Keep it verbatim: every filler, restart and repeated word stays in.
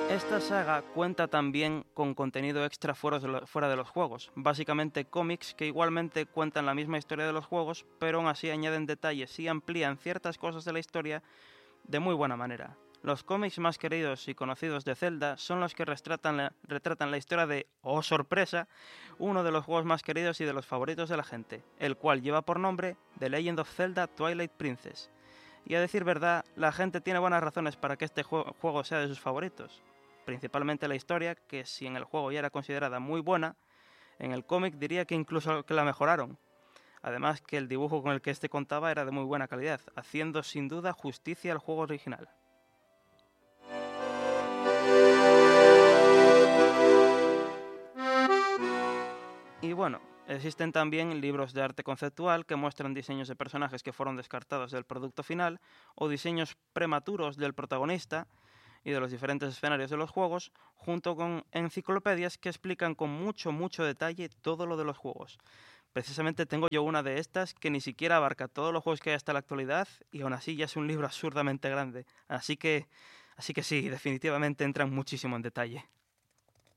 Esta saga cuenta también con contenido extra fuera de, lo- fuera de los juegos, básicamente cómics que igualmente cuentan la misma historia de los juegos, pero aún así añaden detalles y amplían ciertas cosas de la historia de muy buena manera. Los cómics más queridos y conocidos de Zelda son los que retratan la, retratan la historia de, oh sorpresa, uno de los juegos más queridos y de los favoritos de la gente, el cual lleva por nombre The Legend of Zelda Twilight Princess. Y a decir verdad, la gente tiene buenas razones para que este juego, juego sea de sus favoritos. Principalmente la historia, que si en el juego ya era considerada muy buena, en el cómic diría que incluso que la mejoraron. Además que el dibujo con el que este contaba era de muy buena calidad, haciendo sin duda justicia al juego original. Y bueno, existen también libros de arte conceptual que muestran diseños de personajes que fueron descartados del producto final o diseños prematuros del protagonista y de los diferentes escenarios de los juegos, junto con enciclopedias que explican con mucho, mucho detalle todo lo de los juegos. Precisamente tengo yo una de estas que ni siquiera abarca todos los juegos que hay hasta la actualidad y aún así ya es un libro absurdamente grande. Así que, así que sí, definitivamente entran muchísimo en detalle.